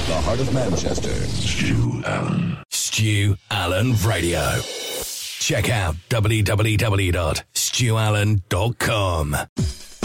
the heart of Manchester. Stu Allen. Stu Allen Radio. Check out www.stuallen.com.